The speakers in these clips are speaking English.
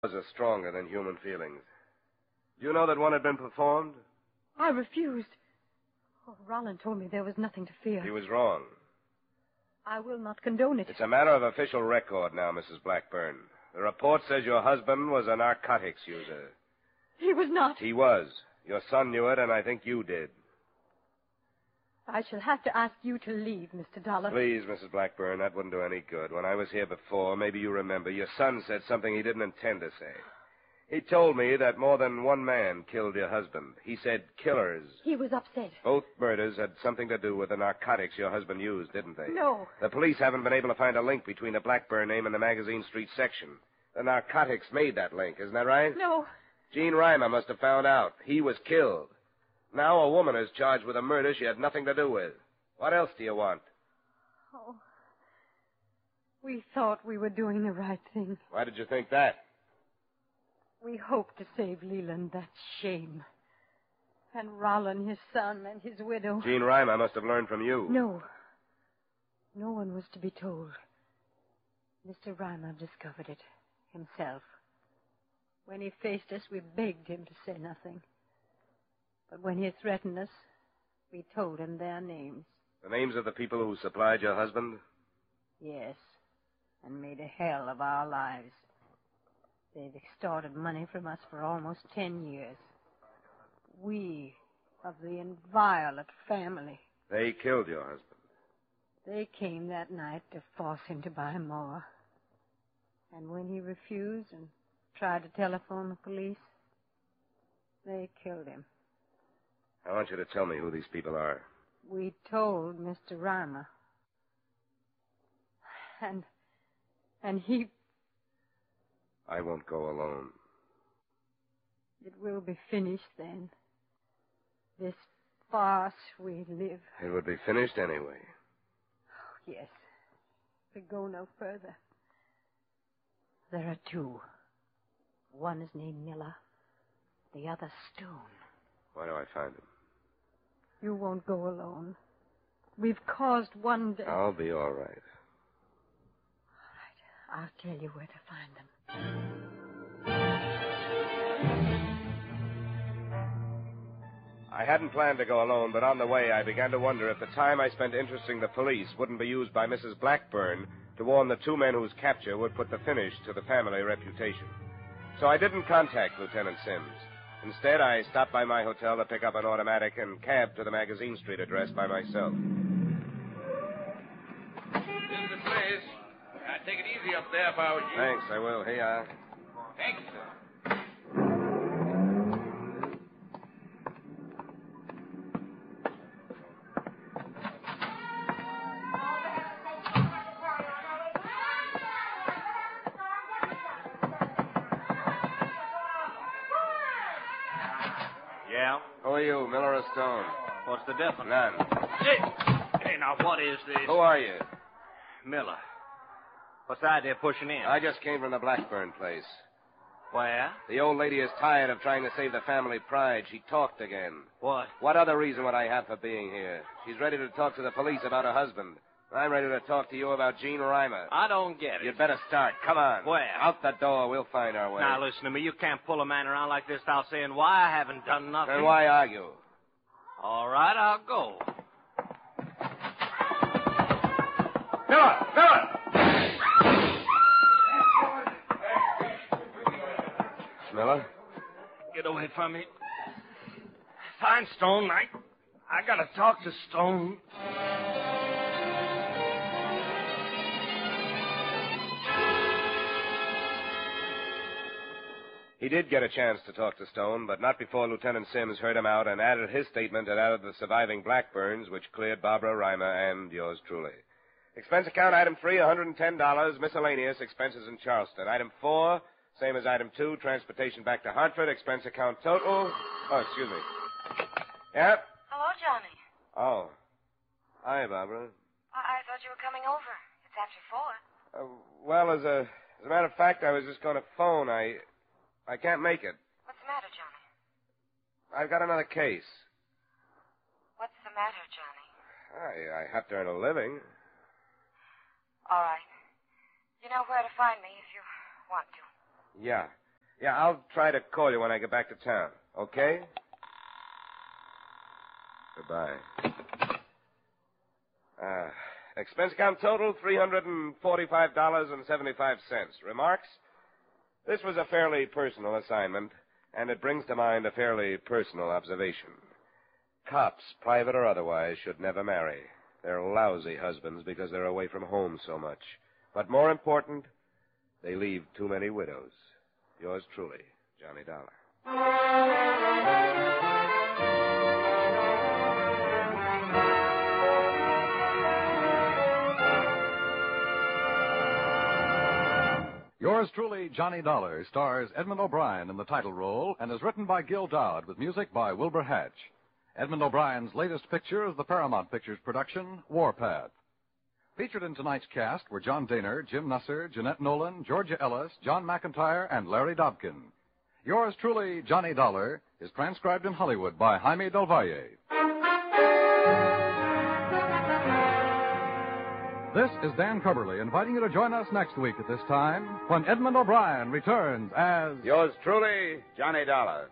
Are stronger than human feelings. Do you know that one had been performed? I refused. Oh, Rollin told me there was nothing to fear. He was wrong. I will not condone it. It's a matter of official record now, Mrs. Blackburn. The report says your husband was a narcotics user. He was not. He was. Your son knew it, and I think you did. I shall have to ask you to leave, Mr. Dollar. Please, Mrs. Blackburn, that wouldn't do any good. When I was here before, maybe you remember, your son said something he didn't intend to say. He told me that more than one man killed your husband. He said killers. He was upset. Both murders had something to do with the narcotics your husband used, didn't they? No. The police haven't been able to find a link between the Blackburn name and the Magazine Street section. The narcotics made that link, isn't that right? No. Gene Reimer must have found out. He was killed. Now a woman is charged with a murder she had nothing to do with. What else do you want? Oh. We thought we were doing the right thing. Why did you think that? We hoped to save Leland that shame. And Rollin, his son, and his widow. Gene Reimer must have learned from you. No. No one was to be told. Mr. Reimer discovered it himself. When he faced us, we begged him to say nothing. But when he threatened us, we told him their names. The names of the people who supplied your husband? Yes, and made a hell of our lives. They've extorted money from us for almost 10 years. We, of the inviolate family. They killed your husband. They came that night to force him to buy more. And when he refused and tried to telephone the police, they killed him. I want you to tell me who these people are. We told Mr. Reimer. And he... I won't go alone. It will be finished then. This farce we live. It would be finished anyway. Oh, yes. We go no further. There are two. One is named Miller. The other Stone. Why do I find him? You won't go alone. We've caused one death. I'll be all right. All right. I'll tell you where to find them. I hadn't planned to go alone, but on the way I began to wonder if the time I spent interesting the police wouldn't be used by Mrs. Blackburn to warn the two men whose capture would put the finish to the family reputation. So I didn't contact Lieutenant Sims. Instead, I stopped by my hotel to pick up an automatic and cab to the Magazine Street address by myself. This is the place. I'd take it easy up there if I was you. Thanks, I will. Here you are. Thanks, sir. Yeah? Who are you, Miller or Stone? What's the difference? None. Hey, now, what is this? Who are you? Miller. What's the idea of pushing in? I just came from the Blackburn place. Where? The old lady is tired of trying to save the family pride. She talked again. What? What other reason would I have for being here? She's ready to talk to the police about her husband. I'm ready to talk to you about Gene Reimer. I don't get it. You'd better start. Come on. Where? Out the door. We'll find our way. Now, listen to me. You can't pull a man around like this without saying why I haven't done nothing. Then why argue? All right, I'll go. Miller! Miller! Miller? Get away from me. Find Stone. I gotta talk to Stone. He did get a chance to talk to Stone, but not before Lieutenant Sims heard him out and added his statement and added the surviving Blackburns, which cleared Barbara Reimer and yours truly. Expense account item 3, $110, miscellaneous expenses in Charleston. Item 4, same as item 2, transportation back to Hartford, expense account total. Oh, excuse me. Yeah? Hello, Johnny. Oh. Hi, Barbara. I thought you were coming over. It's after 4. Well, as a matter of fact, I was just going to phone. I can't make it. What's the matter, Johnny? I've got another case. What's the matter, Johnny? I have to earn a living. All right. You know where to find me if you want to. Yeah. Yeah, I'll try to call you when I get back to town. Okay? Goodbye. Expense account total, $345.75. Remarks? This was a fairly personal assignment, and it brings to mind a fairly personal observation. Cops, private or otherwise, should never marry. They're lousy husbands because they're away from home so much. But more important, they leave too many widows. Yours truly, Johnny Dollar. Yours truly, Johnny Dollar, stars Edmund O'Brien in the title role and is written by Gil Dowd with music by Wilbur Hatch. Edmund O'Brien's latest picture is the Paramount Pictures production, Warpath. Featured in tonight's cast were John Daner, Jim Nusser, Jeanette Nolan, Georgia Ellis, John McIntyre, and Larry Dobkin. Yours truly, Johnny Dollar, is transcribed in Hollywood by Jaime Del Valle. This is Dan Coverly inviting you to join us next week at this time when Edmund O'Brien returns as... Yours truly, Johnny Dollar.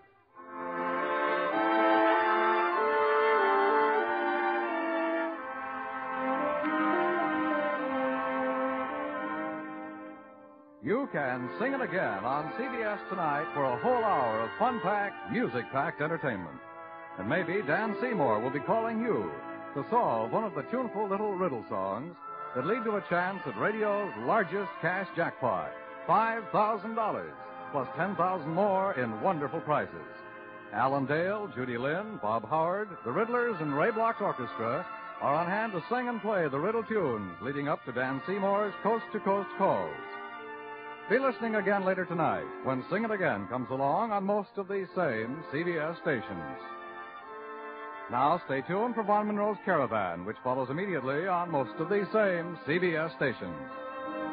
You can sing it again on CBS tonight for a whole hour of fun-packed, music-packed entertainment. And maybe Dan Seymour will be calling you to solve one of the tuneful little riddle songs that lead to a chance at radio's largest cash jackpot, $5,000, plus $10,000 more in wonderful prizes. Alan Dale, Judy Lynn, Bob Howard, the Riddlers, and Ray Bloch's orchestra are on hand to sing and play the riddle tunes leading up to Dan Seymour's coast-to-coast calls. Be listening again later tonight when Sing It Again comes along on most of these same CBS stations. Now stay tuned for Von Monroe's Caravan, which follows immediately on most of these same CBS stations.